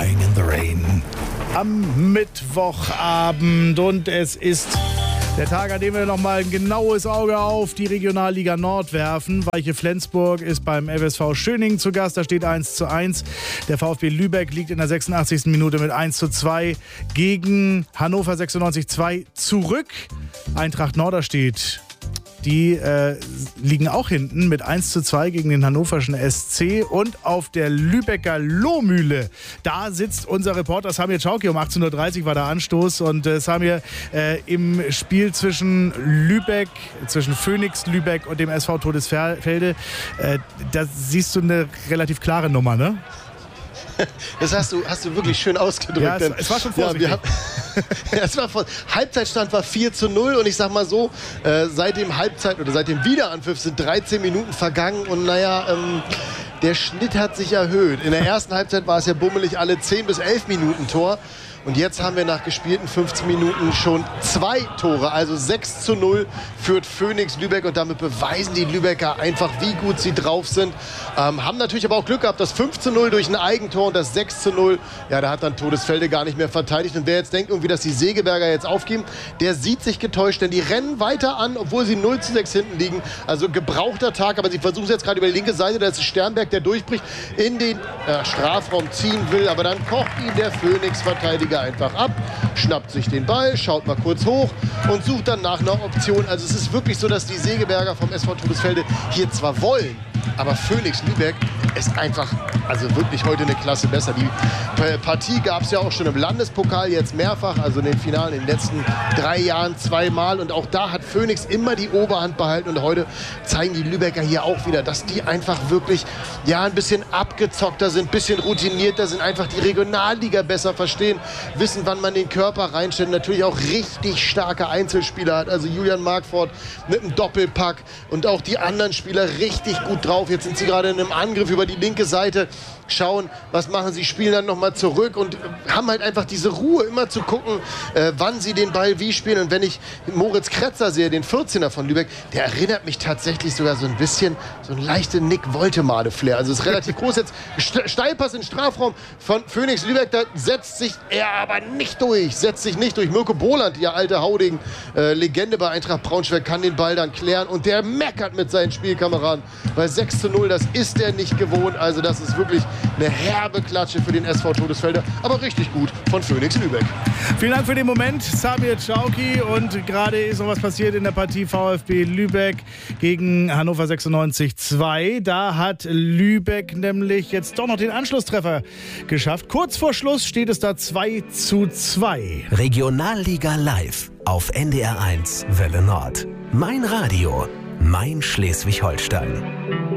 Crying in the Rain. Am Mittwochabend und es ist der Tag, an dem wir nochmal ein genaues Auge auf die Regionalliga Nord werfen. Weiche Flensburg ist beim FSV Schöningen zu Gast, da steht 1:1. Der VfB Lübeck liegt in der 86. Minute mit 1:2 gegen Hannover 96 2 zurück. Eintracht Norderstedt, die liegen auch hinten mit 1:2 gegen den hannoverschen SC. Und auf der Lübecker Lohmühle, da sitzt unser Reporter Samir Czauki. Um 18:30 Uhr war der Anstoß. Und Samir, im Spiel zwischen Phoenix Lübeck und dem SV Todesfelde, da siehst du eine relativ klare Nummer, ne? Das hast du wirklich schön ausgedrückt. Ja, es war schon vorsichtig. Halbzeitstand war 4:0 und ich sag mal so, seit dem Wiederanpfiff sind 13 Minuten vergangen und der Schnitt hat sich erhöht. In der ersten Halbzeit war es ja bummelig alle 10 bis 11 Minuten Tor. Und jetzt haben wir nach gespielten 15 Minuten schon 2 Tore. Also 6:0 führt Phoenix Lübeck. Und damit beweisen die Lübecker einfach, wie gut sie drauf sind. Haben natürlich aber auch Glück gehabt. Das 5:0 durch ein Eigentor und das 6:0. Ja, da hat dann Todesfelde gar nicht mehr verteidigt. Und wer jetzt denkt, irgendwie, dass die Segeberger jetzt aufgeben, der sieht sich getäuscht. Denn die rennen weiter an, obwohl sie 0:6 hinten liegen. Also gebrauchter Tag. Aber sie versuchen es jetzt gerade über die linke Seite. Da ist Sternberg, der durchbricht, in den Strafraum ziehen will. Aber dann kocht ihn der Phoenix-Verteidiger einfach ab, schnappt sich den Ball, schaut mal kurz hoch und sucht dann nach einer Option. Also es ist wirklich so, dass die Segeberger vom SV Todesfelde hier zwar wollen, aber Phoenix Lübeck ist einfach, also wirklich heute eine Klasse besser. Die Partie gab es ja auch schon im Landespokal, jetzt mehrfach, also in den Finalen in den letzten 3 Jahren 2-mal. Und auch da hat Phoenix immer die Oberhand behalten. Und heute zeigen die Lübecker hier auch wieder, dass die einfach wirklich ein bisschen abgezockter sind, ein bisschen routinierter sind, einfach die Regionalliga besser verstehen, wissen, wann man den Körper reinstellt. Natürlich auch richtig starke Einzelspieler hat. Also Julian Markford mit einem Doppelpack und auch die anderen Spieler richtig gut drauf. Jetzt sind sie gerade in einem Angriff über die linke Seite, schauen, was machen sie, spielen dann nochmal zurück und haben halt einfach diese Ruhe, immer zu gucken, wann sie den Ball wie spielen. Und wenn ich Moritz Kretzer sehe, den 14er von Lübeck, der erinnert mich tatsächlich sogar so ein bisschen, so ein leichter Nick Woltemade-Flair. Also ist relativ groß jetzt. Steilpass in den Strafraum von Phoenix Lübeck, da setzt sich er aber nicht durch. Mirko Boland, die alte Hauding, Legende bei Eintracht Braunschweig, kann den Ball dann klären und der meckert mit seinen Spielkameraden. Bei 6:0, das ist er nicht gewohnt. Also das ist wirklich eine herbe Klatsche für den SV Todesfelde, aber richtig gut von Phoenix Lübeck. Vielen Dank für den Moment, Samir Czauki. Und gerade ist noch was passiert in der Partie VfB Lübeck gegen Hannover 96 2. Da hat Lübeck nämlich jetzt doch noch den Anschlusstreffer geschafft. Kurz vor Schluss steht es da 2:2. Regionalliga live auf NDR 1 Welle Nord. Mein Radio, mein Schleswig-Holstein.